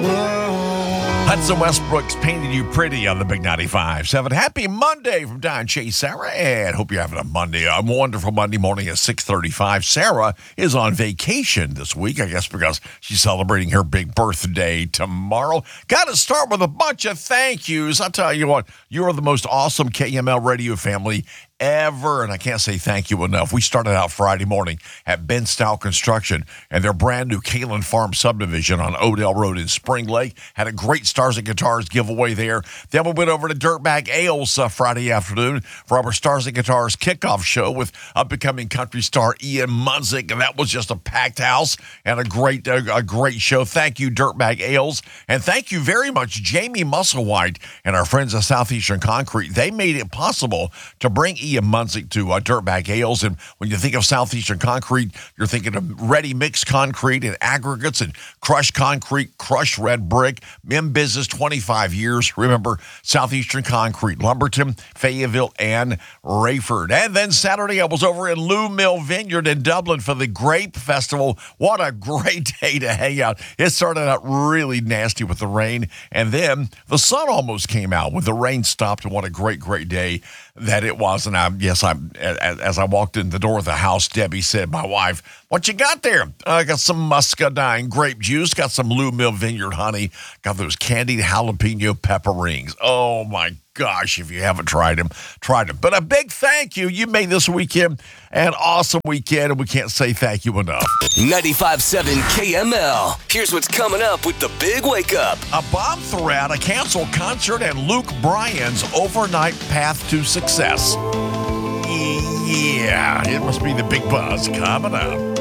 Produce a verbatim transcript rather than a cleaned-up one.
Hudson Westbrook's Painted You Pretty on the Big ninety-five seven. Happy Monday from Don, Chase, Sarah, and hope you're having a Monday, a wonderful Monday morning at six thirty-five. Sarah is on vacation this week, I guess because she's celebrating her big birthday tomorrow. Got to start with a bunch of thank yous. I'll tell you what, you are the most awesome K M L radio family ever, and I can't say thank you enough. We started out Friday morning at Ben Style Construction and their brand new Kalen Farm subdivision on Odell Road in Spring Lake. Had a great Stars and Guitars giveaway there. Then we went over to Dirtbag Ales uh, Friday afternoon for our Stars and Guitars kickoff show with up-and-coming country star Ian Munzik, and that was just a packed house and a great, uh, a great show. Thank you, Dirtbag Ales, and thank you very much, Jamie Musselwhite and our friends at Southeastern Concrete. They made it possible to bring Ian Munzik to uh, Dirtbag Ales. And when you think of Southeastern Concrete, you're thinking of ready mixed concrete and aggregates and crushed concrete, crushed red brick. In business twenty-five years. Remember, Southeastern Concrete, Lumberton, Fayetteville, and Rayford. And then Saturday, I was over in Lou Mill Vineyard in Dublin for the Grape Festival. What a great day to hang out. It started out really nasty with the rain, and then the sun almost came out when the rain stopped, and what a great, great day that it was. And I, yes, I, as, as I walked in the door of the house, Debbie said, my wife, what you got there? I got some muscadine grape juice, got some Lou Mill Vineyard honey, got those candied jalapeno pepper rings. Oh, my gosh, if you haven't tried them, try them. But a big thank you. You made this weekend an awesome weekend, and we can't say thank you enough. ninety-five seven K M L. Here's what's coming up with the Big Wake Up. A bomb threat, a canceled concert, and Luke Bryan's overnight path to success. Yeah, it must be the big buzz coming up.